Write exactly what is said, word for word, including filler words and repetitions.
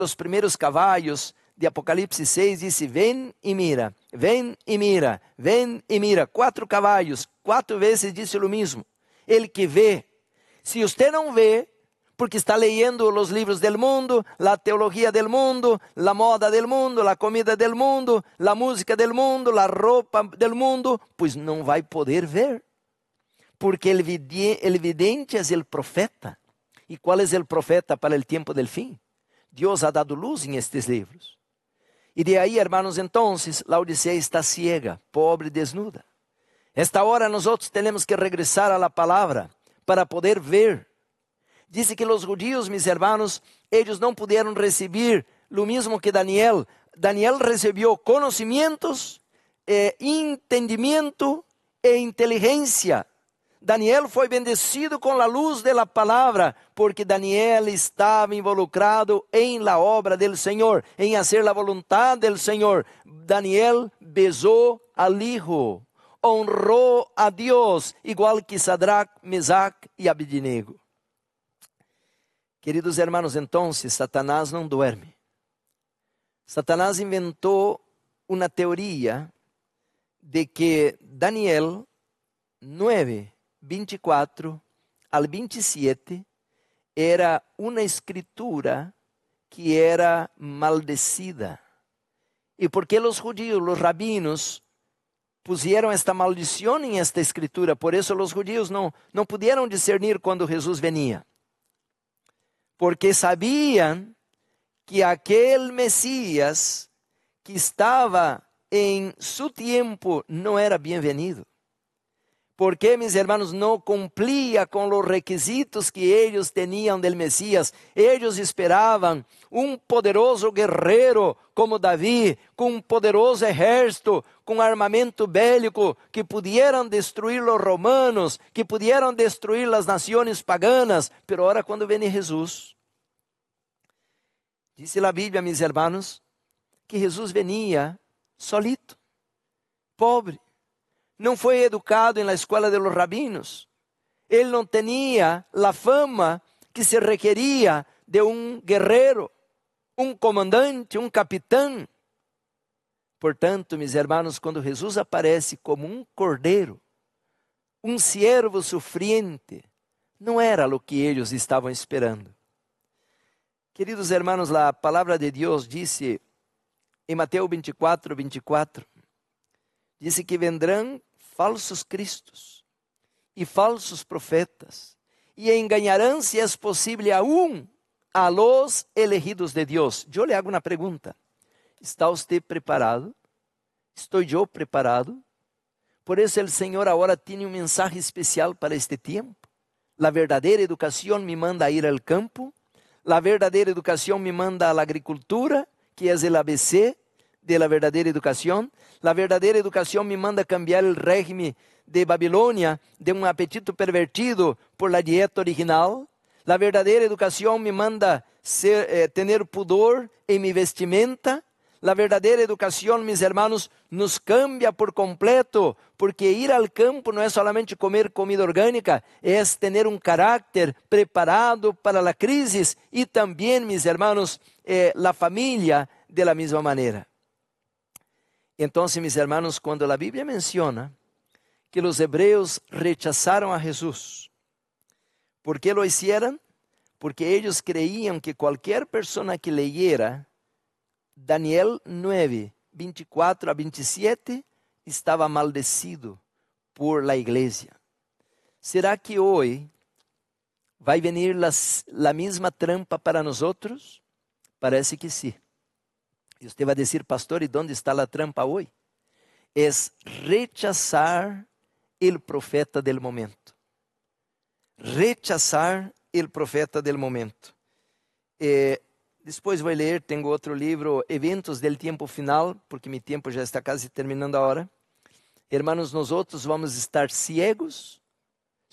os primeiros cavallos de Apocalipse seis, disse, ven e mira, ven e mira, ven e mira. Quatro cavallos, quatro vezes disse o mesmo. Ele que vê. Se você não vê, porque está leyendo os livros del mundo, a teologia del mundo, a moda del mundo, a comida del mundo, a música del mundo, a roupa del mundo, pues não vai poder ver. Porque el vidente é o profeta. E qual é o profeta para o tempo del fim? Deus ha dado luz em estes livros. E de aí, hermanos, entonces, Laodicea está ciega, pobre, desnuda. Esta hora nós temos que regressar a la palavra para poder ver. Dice que os judíos, mis hermanos, eles não puderam receber lo mesmo que Daniel. Daniel recebeu conhecimentos, eh, entendimento e inteligência. Daniel foi bendecido com a luz da palavra, porque Daniel estava involucrado em la obra del Senhor, em fazer a vontade del Senhor. Daniel besou al Hijo, honrou a Deus, igual que Sadrach, Mesac e Abednego. Queridos hermanos, então, Satanás não dorme. Satanás inventou uma teoria de que Daniel nove, vinte e quatro al vinte e sete era uma escritura que era maldecida. E porque os judíos, os rabinos, puseram esta maldição em esta escritura, por isso os judíos não, não puderam discernir quando Jesus venia. Porque sabiam que aquele Messias que estava em seu tempo não era bem-vindo. Porque, mis hermanos, não cumpria com os requisitos que eles tinham del Messias. Eles esperavam um poderoso guerreiro como Davi, com um poderoso exército, com armamento bélico, que pudieran destruir os romanos, que pudieran destruir as nações paganas. Pero agora, quando vem Jesus, diz a Bíblia, mis hermanos, que Jesus venia solito, pobre. Não foi educado em la escola de los rabinos. Ele não tinha a fama que se requeria de um guerreiro, um comandante, um capitão. Portanto, mis hermanos, quando Jesus aparece como um cordeiro, um siervo sufriente, não era o que eles estavam esperando. Queridos hermanos, a palavra de Deus disse em Mateus vinte e quatro, vinte e quatro, disse que vendrão falsos cristos e falsos profetas, e enganarão, se é possível, aún a los elegidos de Deus. Eu lhe hago uma pergunta: está você preparado? Estou eu preparado? Por isso o Senhor agora tem um mensagem especial para este tempo. A verdadeira educação me manda ir ao campo, a verdadeira educação me manda à agricultura, que é o A B C de la verdadeira educação. A verdadeira educação me manda cambiar o régimen de Babilônia de um apetito pervertido por la dieta original. A verdadeira educação me manda ser, eh, ter pudor em mi vestimenta. A verdadeira educação, mis hermanos, nos cambia por completo, porque ir al campo não é solamente comer comida orgânica, é ter um caráter preparado para a crise, e também, mis hermanos, eh, a família de la mesma maneira. Então, mis hermanos, quando a Bíblia menciona que os hebreus rechazaram a Jesus, ¿por que lo hicieron? Porque eles creiam que qualquer pessoa que leyera Daniel nove, vinte e quatro a vinte e sete, estava maldecido por la igreja. Será que hoje vai venir las, la mesma trampa para nós outros? Parece que sim. E você vai dizer, pastor, e onde está a trampa hoje? É rechazar o profeta del momento. Rechazar o profeta del momento. Eh, depois vou ler, tenho outro livro, Eventos del Tiempo Final, porque meu tempo já está quase terminando a hora. Hermanos, nós outros vamos estar ciegos